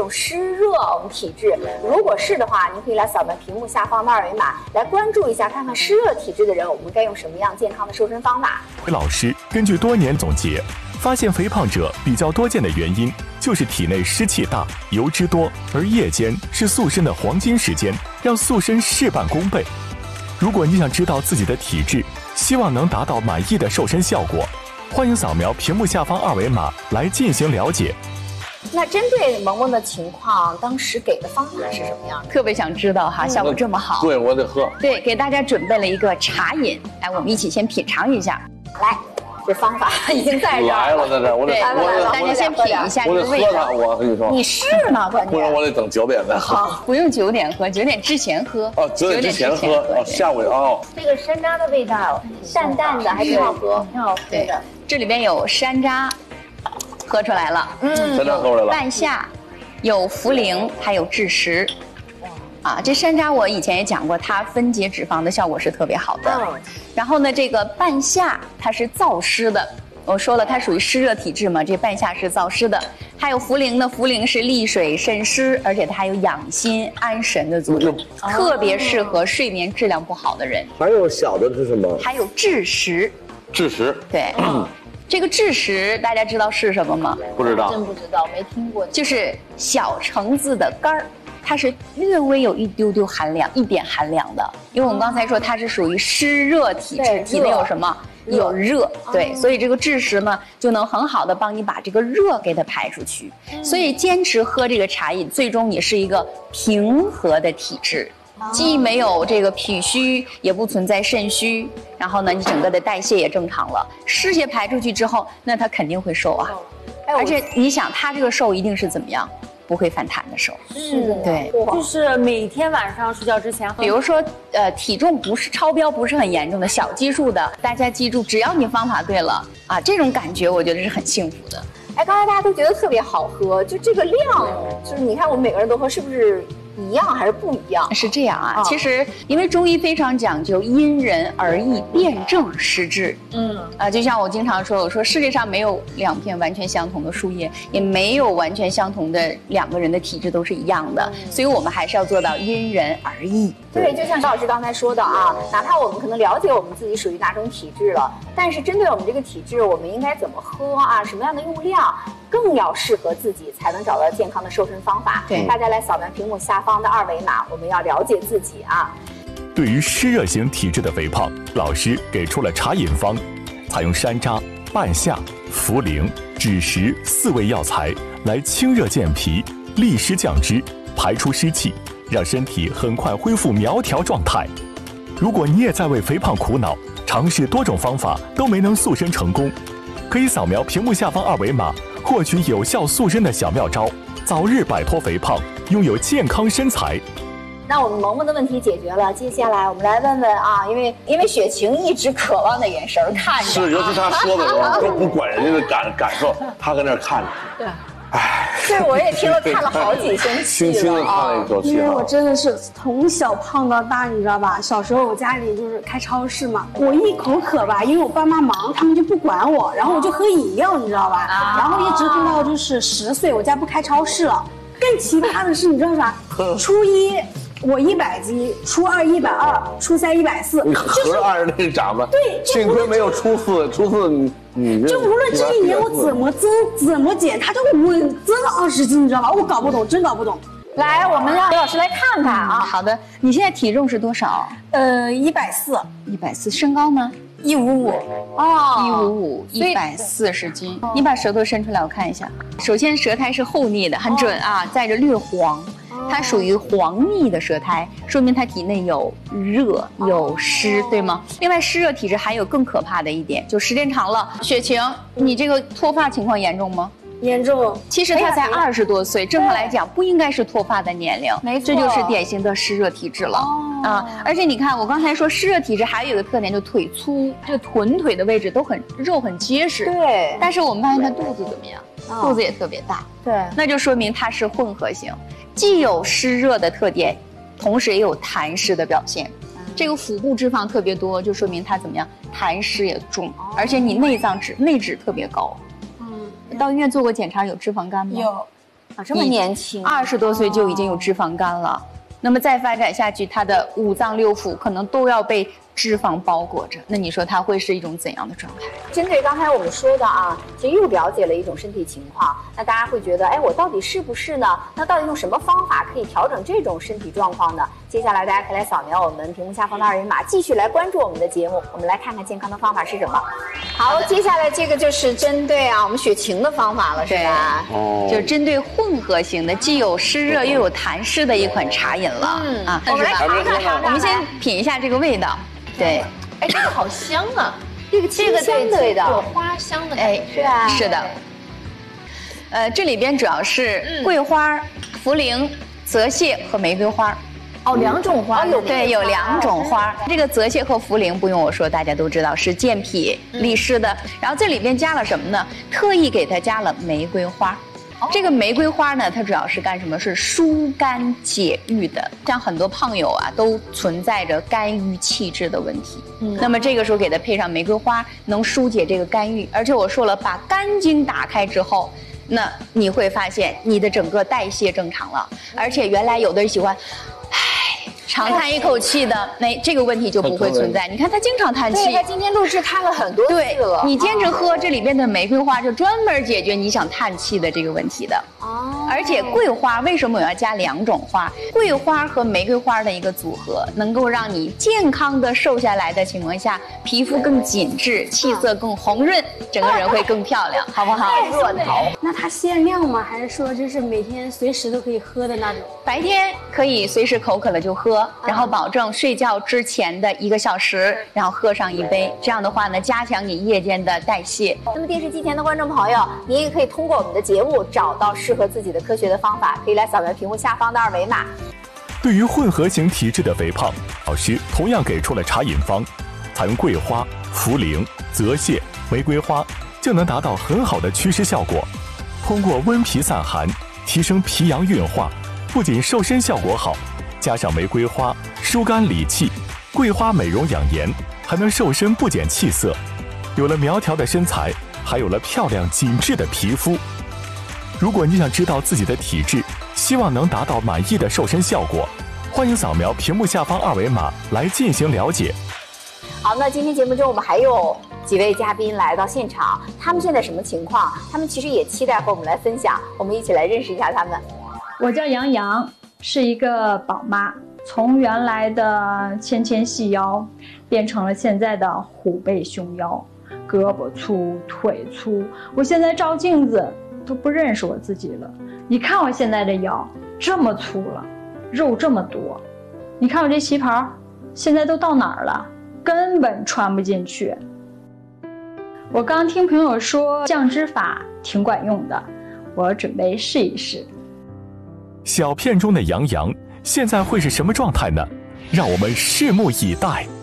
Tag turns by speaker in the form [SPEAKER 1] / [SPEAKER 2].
[SPEAKER 1] 种湿热我们体质？如果是的话，您可以来扫描屏幕下方的二维码，来关注一下，看看湿热体质的人，我们该用什么样健康的瘦身方法。
[SPEAKER 2] 老师根据多年总结，发现肥胖者比较多见的原因就是体内湿气大、油脂多，而夜间是塑身的黄金时间，要塑身事半功倍。如果你想知道自己的体质，希望能达到满意的瘦身效果，欢迎扫描屏幕下方二维码来进行了解。
[SPEAKER 1] 那针对萌萌的情况，当时给的方法是什么样的？
[SPEAKER 3] 特别想知道哈，效果这么好。
[SPEAKER 4] 对，我得喝。
[SPEAKER 3] 对，给大家准备了一个茶饮，来，我们一起先品尝一下。
[SPEAKER 1] 来，这方法已经在这儿
[SPEAKER 4] 来了，在这，我得，
[SPEAKER 3] 大家先品一下这个味道。
[SPEAKER 4] 我跟你说，
[SPEAKER 1] 你是吗？关键
[SPEAKER 4] 不然我得等9点再喝。
[SPEAKER 3] 不用9点喝，9点之前喝。
[SPEAKER 4] 哦，9点之前喝，哦，下午哦。
[SPEAKER 1] 这个山楂的味道，淡淡的，还挺好喝，挺好喝的。
[SPEAKER 3] 这里边有山楂，喝出来了。
[SPEAKER 4] 山楂喝出来了。
[SPEAKER 3] 半夏，有茯苓，还有枳实。啊，这山楂我以前也讲过，它分解脂肪的效果是特别好的。然后呢，这个半夏它是燥湿的，我说了它属于湿热体质嘛，这半夏是燥湿的。还有茯苓呢，茯苓是利水渗湿，而且它还有养心安神的作用，特别适合睡眠质量不好的人。
[SPEAKER 4] 还有小的是什么？
[SPEAKER 3] 还有枳实。
[SPEAKER 4] 枳实。
[SPEAKER 3] 对。这个枳实大家知道是什么吗？
[SPEAKER 4] 不知道。
[SPEAKER 1] 真不知道，没听过。
[SPEAKER 3] 就是小橙子的干儿。它是略微有一丢丢寒凉，一点寒凉的，因为我们刚才说它是属于湿热体质，体内有什么？有热，对，所以这个枳实呢就能很好的帮你把这个热给它排出去。所以坚持喝这个茶饮，最终你是一个平和的体质，既没有这个脾虚，也不存在肾虚，然后呢，你整个的代谢也正常了，湿邪排出去之后，那它肯定会瘦啊。而且你想，它这个瘦一定是怎么样？不会反弹的瘦，
[SPEAKER 1] 是的，
[SPEAKER 3] 对，
[SPEAKER 5] 就是每天晚上睡觉之前喝。
[SPEAKER 3] 比如说，体重不是超标，不是很严重的小基数的，大家记住，只要你方法对了啊，这种感觉我觉得是很幸福的。
[SPEAKER 1] 哎，刚才大家都觉得特别好喝，就这个量，就是你看我们每个人都喝，是不是一样还是不一样？
[SPEAKER 3] 是这样啊，其实因为中医非常讲究因人而异，辨证施治。就像我经常说，我说世界上没有2片完全相同的树叶，也没有完全相同的2个人的体质都是一样的，所以我们还是要做到因人而异。
[SPEAKER 1] 对，就像邵老师刚才说的啊，哪怕我们可能了解我们自己属于哪种体质了，但是针对我们这个体质，我们应该怎么喝啊？什么样的用量，更要适合自己，才能找到健康的瘦身方法。
[SPEAKER 3] 对，
[SPEAKER 1] 大家来扫描屏幕下方的二维码，我们要了解自己啊。
[SPEAKER 2] 对于湿热型体质的肥胖，老师给出了茶饮方，采用山楂、半夏、茯苓、枳实4味药材来清热健脾、利湿降脂、排出湿气，让身体很快恢复苗条状态。如果你也在为肥胖苦恼，尝试多种方法都没能塑身成功，可以扫描屏幕下方二维码，获取有效塑身的小妙招，早日摆脱肥胖，拥有健康身材。
[SPEAKER 1] 那我们萌萌的问题解决了，接下来我们来问问啊，因为雪晴一直渴望的眼神看着，
[SPEAKER 4] 是，尤其他说的时候都不管人家的感受，他搁那看着。
[SPEAKER 1] 对。这我也听了看了好几声戏了，
[SPEAKER 4] 轻轻的看了一口气。
[SPEAKER 5] 因为我真的是从小胖到大，你知道吧？小时候我家里就是开超市嘛，我一口渴吧，因为我爸妈忙，他们就不管我，然后我就喝饮料，你知道吧？然后一直喝到就是10岁，我家不开超市了。更奇葩的是，你知道啥？初一我100斤，初二120，初三140，
[SPEAKER 4] 你合着按着那个长吧。
[SPEAKER 5] 对，
[SPEAKER 4] 幸亏没有初四你
[SPEAKER 5] 就无论这一年我怎么增怎么减，它就稳增了20斤，你知道吧？我搞不懂，真搞不懂。
[SPEAKER 1] 来，我们让刘老师来看看啊。
[SPEAKER 3] 好的，你现在体重是多少
[SPEAKER 5] ？140，
[SPEAKER 3] 身高呢
[SPEAKER 5] ？155。
[SPEAKER 3] 哦，155，140斤。你把舌头伸出来，我看一下。首先，舌苔是厚腻的，很准啊，带着略黄。它属于黄腻的舌苔，说明它体内有热有湿，对吗？另外，湿热体质还有更可怕的一点，就时间长了，雪晴，你这个脱发情况严重吗？
[SPEAKER 5] 严重。
[SPEAKER 3] 其实他才20多岁，正常来讲不应该是脱发的年龄，
[SPEAKER 1] 没错，
[SPEAKER 3] 这就是典型的湿热体质了啊！而且你看，我刚才说湿热体质还有一个特点，就腿粗，这臀腿的位置都肉很结实。
[SPEAKER 1] 对。
[SPEAKER 3] 但是我们发现他肚子怎么样？肚子也特别大。
[SPEAKER 1] 对。
[SPEAKER 3] 那就说明它是混合型，既有湿热的特点，同时也有痰湿的表现。这个腹部脂肪特别多，就说明它怎么样？痰湿也重，而且你内脂特别高。到医院做过检查，有脂肪肝吗？
[SPEAKER 5] 有。
[SPEAKER 1] 啊，这么年轻
[SPEAKER 3] ，20多岁就已经有脂肪肝了。那么再发展下去，他的5脏6腑可能都要被脂肪包裹着，那你说它会是一种怎样的状态？
[SPEAKER 1] 针对刚才我们说的啊，其实又了解了一种身体情况，那大家会觉得，哎，我到底是不是呢？那到底用什么方法可以调整这种身体状况呢？接下来大家可以来扫描我们屏幕下方的2维码，继续来关注我们的节目。我们来看看健康的方法是什么。好，接下来这个就是针对我们血清的方法了，是吧？
[SPEAKER 3] 哦，就针对混合型的，既有湿热又有痰湿的一款茶饮了。
[SPEAKER 1] 我们来尝尝，
[SPEAKER 3] 我们先品一下这个味道。对，
[SPEAKER 6] 哎，这个好香啊！
[SPEAKER 1] 这个清香的味道，
[SPEAKER 6] 有花香的感觉，
[SPEAKER 1] 是吧？
[SPEAKER 3] 是的。这里边主要是桂花、茯苓、泽泻和玫瑰花。
[SPEAKER 6] 哦，2种花，
[SPEAKER 3] 对，有2种花。这个泽泻和茯苓不用我说，大家都知道是健脾利湿的。然后这里边加了什么呢？特意给它加了玫瑰花。这个玫瑰花呢，它主要是干什么？是疏肝解郁的。像很多胖友啊，都存在着肝郁气滞的问题。那么这个时候给它配上玫瑰花，能疏解这个肝郁。而且我说了，把肝经打开之后，那你会发现你的整个代谢正常了。而且原来有的人喜欢，长叹一口气的，这个问题就不会存在。你看他经常叹气，
[SPEAKER 1] 对，他今天录制叹了很多次了。
[SPEAKER 3] 对，你接着喝这里边的玫瑰花，就专门解决你想叹气的这个问题的。哦，而且桂花为什么我要加2种花？桂花和玫瑰花的一个组合，能够让你健康的瘦下来的情况下，皮肤更紧致，气色更红润，整个人会更漂亮，好不好？
[SPEAKER 1] 热桃。
[SPEAKER 5] 那它限量吗？还是说就是每天随时都可以喝的那种？
[SPEAKER 3] 白天可以随时口渴了就喝，然后保证睡觉之前的1个小时，然后喝上1杯。这样的话呢，加强你夜间的代谢。
[SPEAKER 1] 那么电视机前的观众朋友，你也可以通过我们的节目找到适合自己的科学的方法，可以来扫描屏幕下方的2维码。
[SPEAKER 2] 对于混合型体质的肥胖，老师同样给出了茶饮方，采用桂花、茯苓、泽泻、玫瑰花，就能达到很好的祛湿效果。通过温脾散寒，提升脾阳运化，不仅瘦身效果好，加上玫瑰花疏肝理气，桂花美容养颜，还能瘦身不减气色。有了苗条的身材，还有了漂亮紧致的皮肤。如果你想知道自己的体质，希望能达到满意的瘦身效果，欢迎扫描屏幕下方2维码来进行了解。
[SPEAKER 1] 好，那今天节目中我们还有几位嘉宾来到现场，他们现在什么情况？他们其实也期待和我们来分享，我们一起来认识一下他们。
[SPEAKER 7] 我叫杨洋，是一个宝妈，从原来的纤纤细腰变成了现在的虎背熊腰，胳膊粗腿粗，我现在照镜子都不认识我自己了。你看我现在这腰这么粗了，肉这么多，你看我这旗袍现在都到哪儿了，根本穿不进去。我刚听朋友说降脂法挺管用的，我准备试一试。
[SPEAKER 2] 小片中的杨洋现在会是什么状态呢？让我们拭目以待。